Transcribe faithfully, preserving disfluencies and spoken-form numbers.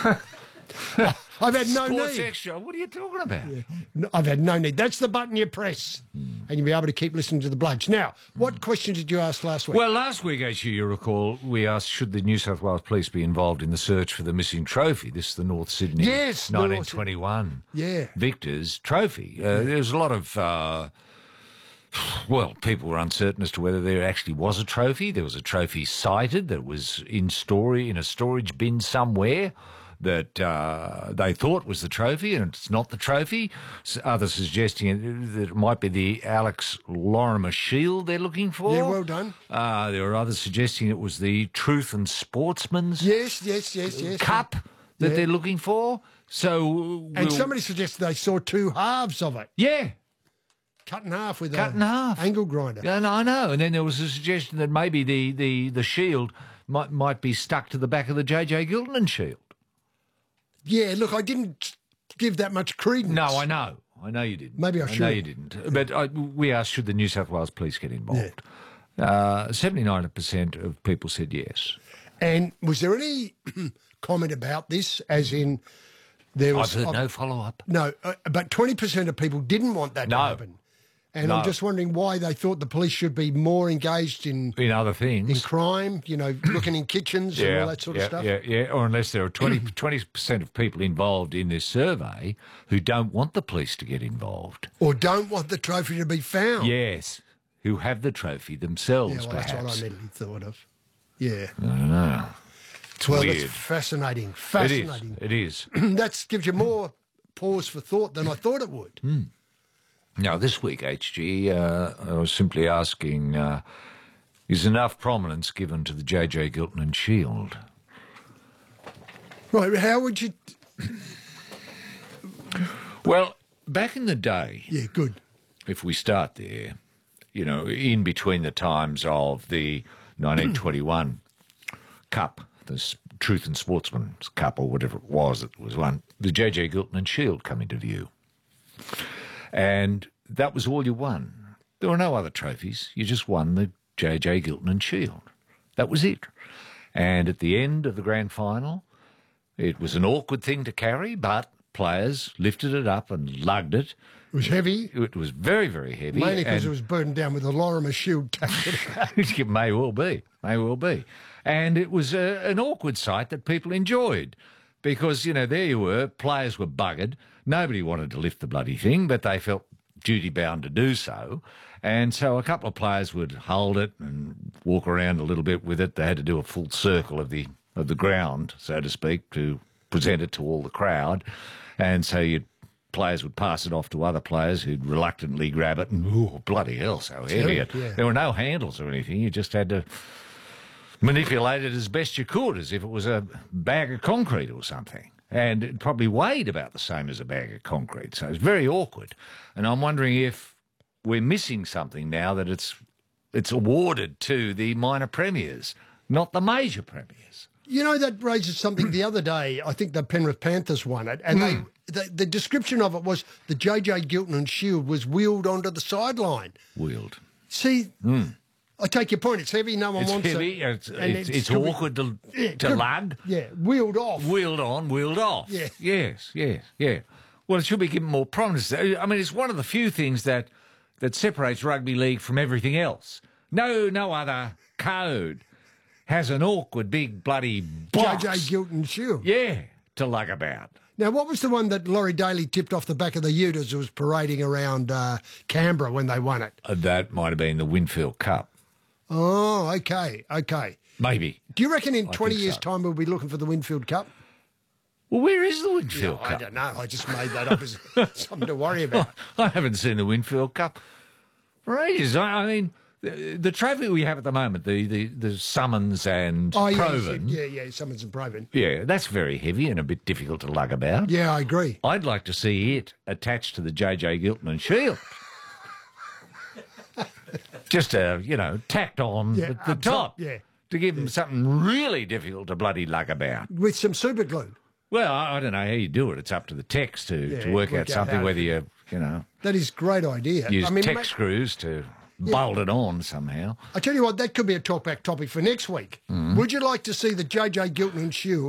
I've had no Sports need. Extra. What are you talking about? Yeah. No, I've had no need. That's the button you press, mm. and you'll be able to keep listening to the Blokes. Now, what mm. question did you ask last week? Well, last week, as you recall, we asked, should the New South Wales Police be involved in the search for the missing trophy? This is the North Sydney yes, nineteen twenty-one yeah. Victors trophy. Uh, yeah. There's a lot of... Uh, Well, people were uncertain as to whether there actually was a trophy. There was a trophy cited that was in story in a storage bin somewhere that uh, they thought was the trophy, and it's not the trophy. Others suggesting that it might be the Alex Lorimer Shield they're looking for. Yeah, well done. Uh, there were others suggesting it was the Truth and Sportsman's yes, yes, yes, yes, Cup that yeah. they're looking for. So, and we'll... somebody suggested they saw two halves of it. Yeah. Cut in half with Cut a in half. angle grinder. Yeah, no, I know. And then there was a suggestion that maybe the, the, the shield might might be stuck to the back of the J J Giltinan shield. Yeah, look, I didn't give that much credence. No, I know. I know you didn't. Maybe I should. I know you didn't. But I, we asked, should the New South Wales Police get involved? Yeah. Uh, seventy-nine percent of people said yes. And was there any comment about this, as in there was... I've heard no follow-up. No, uh, but twenty percent of people didn't want that no. to happen. And no. I'm just wondering why they thought the police should be more engaged in... In other things. In crime, you know, looking in kitchens yeah, and all that sort yeah, of stuff. Yeah, yeah, or unless there are twenty percent of people involved in this survey who don't want the police to get involved. Or don't want the trophy to be found. Yes, who have the trophy themselves, yeah, well, perhaps. That's what I immediately thought of. Yeah. I don't know. It's well, weird. That's fascinating. Fascinating. It is. It is. That gives you more pause for thought than I thought it would. Mm. Now, this week, H G, uh, I was simply asking, uh, is enough prominence given to the J J Giltinan Shield? Right, how would you... Well, back in the day... Yeah, good. If we start there, you know, in between the times of the nineteen twenty-one Cup, the Truth and Sportsman's Cup, or whatever it was, it was one, the J J Giltinan Shield come into view. And that was all you won. There were no other trophies. You just won the J J Giltinan Shield. That was it. And at the end of the grand final, it was an awkward thing to carry, but players lifted it up and lugged it. It was heavy. It was very, very heavy. Mainly because it was burdened down with the Lorimer Shield. It may well be. May well be. And it was a, an awkward sight that people enjoyed. Because, you know, there you were, players were buggered. Nobody wanted to lift the bloody thing, but they felt duty-bound to do so. And so a couple of players would hold it and walk around a little bit with it. They had to do a full circle of the of the ground, so to speak, to present it to all the crowd. And so you'd, players would pass it off to other players who'd reluctantly grab it, and, ooh, bloody hell, so heavy. Yeah, yeah. There were no handles or anything. You just had to manipulate it as best you could, as if it was a bag of concrete or something. And it probably weighed about the same as a bag of concrete, so it's very awkward. And I'm wondering if we're missing something now that it's it's awarded to the minor premiers, not the major premiers. You know, that raises something. The other day, I think the Penrith Panthers won it, and mm. they, the, the description of it was the J J Giltinan Shield was wheeled onto the sideline. Wheeled. See... Mm. I take your point. It's heavy. No one it's wants heavy, it. It's heavy. It's, it's, it's awkward to, yeah, to could, lug. Yeah, wheeled off. Wheeled on, wheeled off. Yeah. Yes, yes, yeah. Well, it should be given more prominence. I mean, it's one of the few things that that separates rugby league from everything else. No, no other code has an awkward, big, bloody box. J J Giltinan Shield. Yeah, to lug about. Now, what was the one that Laurie Daly tipped off the back of the ute as it was parading around uh, Canberra when they won it? Uh, that might have been the Winfield Cup. Oh, okay, okay. Maybe. Do you reckon in I twenty years' so. time we'll be looking for the Winfield Cup? Well, where is the Winfield yeah, Cup? I don't know. I just made that up as something to worry about. I haven't seen the Winfield Cup for ages. I, I mean, the, the trophy we have at the moment, the, the, the Summons and oh, Proven. Yeah, yeah, Summons and Proven. Yeah, that's very heavy and a bit difficult to lug about. Yeah, I agree. I'd like to see it attached to the J J Giltinan Shield. Just, uh, you know, tacked on yeah, at the top. top yeah. To give them yeah. something really difficult to bloody lug about. With some super glue. Well, I, I don't know how you do it. It's up to the techs to, yeah, to work, work out, out something, how whether you, you know... That is a great idea. Use I mean, tech ma- screws to yeah. bolt it on somehow. I tell you what, that could be a talkback topic for next week. Mm. Would you like to see the J J Giltinan Shield